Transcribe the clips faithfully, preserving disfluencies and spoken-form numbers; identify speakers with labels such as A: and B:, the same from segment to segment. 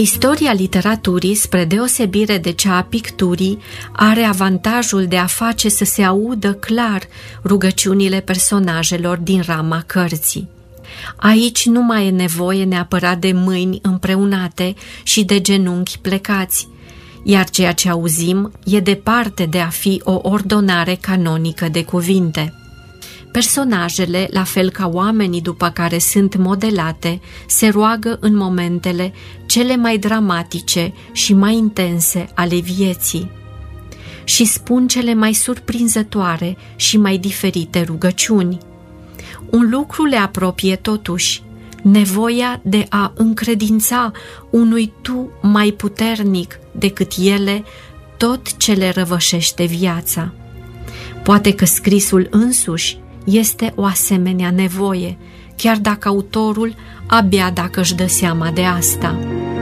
A: Istoria literaturii, spre deosebire de cea a picturii, are avantajul de a face să se audă clar rugăciunile personajelor din rama cărții. Aici nu mai e nevoie neapărat de mâini împreunate și de genunchi plecați, iar ceea ce auzim e departe de a fi o ordonare canonică de cuvinte. Personajele, la fel ca oamenii după care sunt modelate, se roagă în momentele cele mai dramatice și mai intense ale vieții și spun cele mai surprinzătoare și mai diferite rugăciuni. Un lucru le apropie totuși, nevoia de a încredința unui tu mai puternic decât ele tot ce le răvășește viața. Poate că scrisul însuși este o asemenea nevoie, chiar dacă autorul abia dacă își dă seama de asta.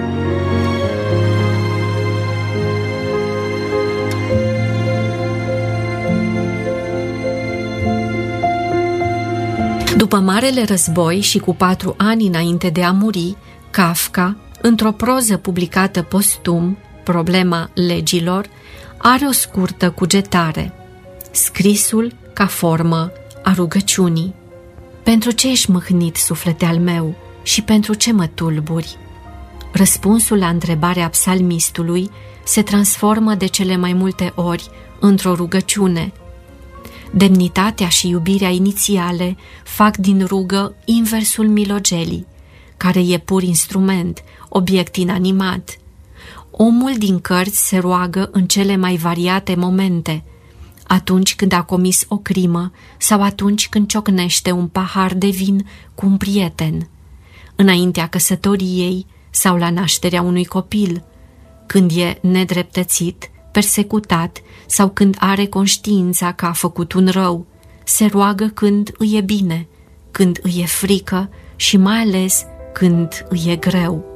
A: După Marele Război și cu patru ani înainte de a muri, Kafka, într-o proză publicată postum, Problema legilor, are o scurtă cugetare: scrisul ca formă a rugăciunii. Pentru ce ești mâhnit, suflete al meu, și pentru ce mă tulburi? Răspunsul la întrebarea psalmistului se transformă de cele mai multe ori într-o rugăciune. Demnitatea și iubirea inițiale fac din rugă inversul milogelii, care e pur instrument, obiect inanimat. Omul din cărți se roagă în cele mai variate momente, atunci când a comis o crimă sau atunci când ciocnește un pahar de vin cu un prieten, înaintea căsătoriei sau la nașterea unui copil, când e nedreptățit, persecutat sau când are conștiința că a făcut un rău. Se roagă când îi e bine, când îi e frică și mai ales când îi e greu.